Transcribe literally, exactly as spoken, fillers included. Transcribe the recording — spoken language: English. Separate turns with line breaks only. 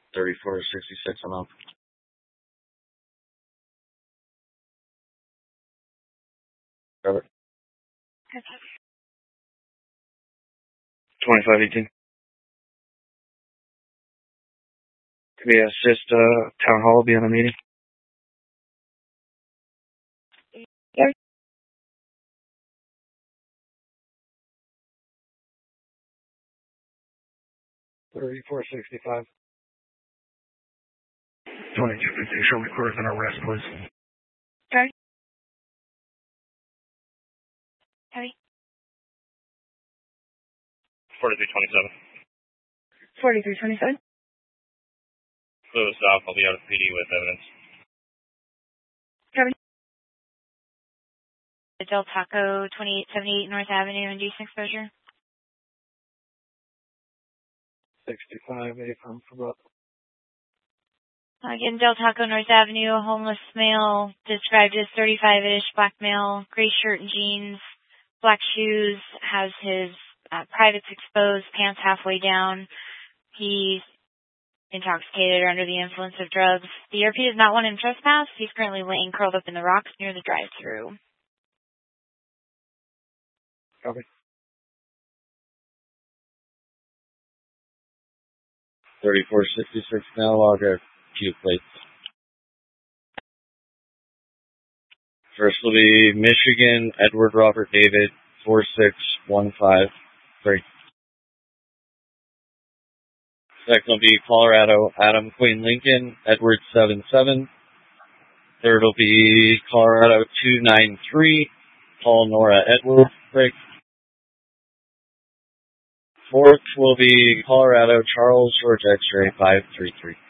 thirty-four sixty-six a month. Cover. twenty-five eighteen. Could be assist, uh, town hall, be on a meeting.
Yep.
thirty-four sixty-five.
twenty-two fifty, show me course and arrest, please.
Okay. Heavy.
forty-three twenty-seven.
forty-three twenty-seven.
Close off, I'll be out of P D with evidence.
Kevin. Del Taco, twenty-eight seventy-eight North Avenue, indecent exposure.
sixty-five, eight from for
Again, Del Taco, North Avenue, a homeless male described as thirty-five-ish, black male, gray shirt and jeans, black shoes, has his uh, privates exposed, pants halfway down. He's intoxicated or under the influence of drugs. The E R P does not want him trespass. He's currently laying curled up in the rocks near the drive-thru.
Copy. thirty-four sixty-six now, log our Q plates. First will be Michigan, Edward Robert David, four six one five three. Second will be Colorado, Adam Queen Lincoln, Edward seven seven. Third will be Colorado two nine three, Paul Nora Edward break. Fourth will be Colorado Charles George X-ray five three three.